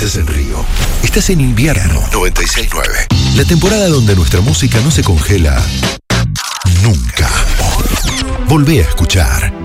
estás en Río. Estás en invierno 96.9. La temporada donde nuestra música no se congela nunca. Volvé a escuchar